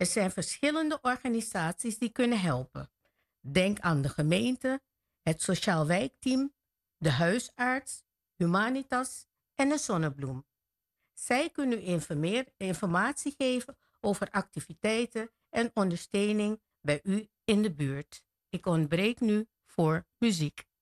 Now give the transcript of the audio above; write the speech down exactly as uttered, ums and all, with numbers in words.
Er zijn verschillende organisaties die kunnen helpen. Denk aan de gemeente, het Sociaal Wijkteam, de huisarts, Humanitas en de Zonnebloem. Zij kunnen u informeer, informatie geven over activiteiten en ondersteuning bij u in de buurt. Ik ontbreek nu voor muziek.